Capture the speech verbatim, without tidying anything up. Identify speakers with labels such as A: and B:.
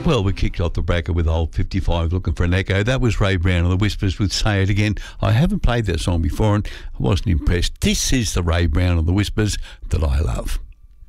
A: Well, we kicked off the bracket with old fifty-five Looking for an Echo. That was Ray Brown and the Whispers with Say It Again. I haven't played that song before and I wasn't impressed. This is the Ray Brown and the Whispers that I love.